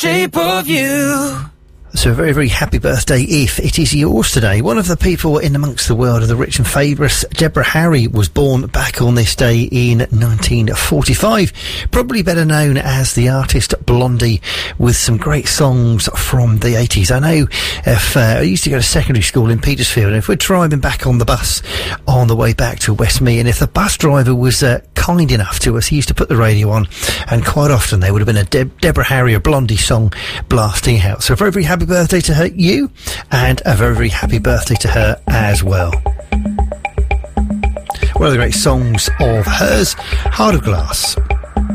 shape of you. So a very, very happy birthday if it is yours today. One of the people in amongst the world of the rich and famous, Deborah Harry, was born back on this day in 1945. Probably better known as the artist Blondie, with some great songs from the 80s. I know if I used to go to secondary school in Petersfield, and if we're driving back on the bus on the way back to Westmead, and if the bus driver was kind enough to us, he used to put the radio on, and quite often there would have been a Deborah Harry or Blondie song blasting out. So a very, very happy birthday to her, you, and a very, very happy birthday to her as well. One of the great songs of hers, Heart of Glass.